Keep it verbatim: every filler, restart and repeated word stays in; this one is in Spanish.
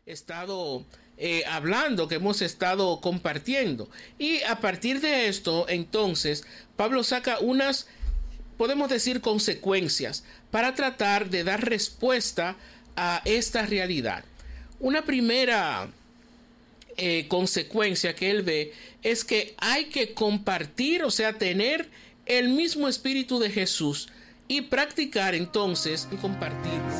estado eh, hablando, que hemos estado compartiendo. Y a partir de esto, entonces, Pablo saca unas, podemos decir, consecuencias para tratar de dar respuesta a esta realidad. Una primera eh, consecuencia que él ve es que hay que compartir, o sea, tener el mismo espíritu de Jesús y practicar entonces y compartirlo.